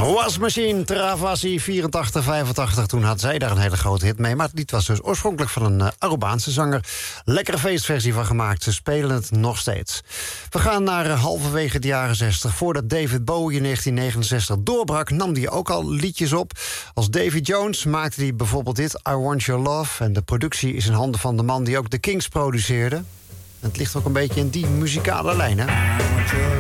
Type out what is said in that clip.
Was Machine, Travassi, 84, 85. Toen had zij daar een hele grote hit mee. Maar het lied was dus oorspronkelijk van een Arubaanse zanger. Lekkere feestversie van gemaakt. Ze spelen het nog steeds. We gaan naar halverwege de jaren 60. Voordat David Bowie in 1969 doorbrak, nam hij ook al liedjes op. Als Davy Jones maakte hij bijvoorbeeld dit, I Want Your Love. En de productie is in handen van de man die ook de Kings produceerde. Het ligt ook een beetje in die muzikale lijn, hè?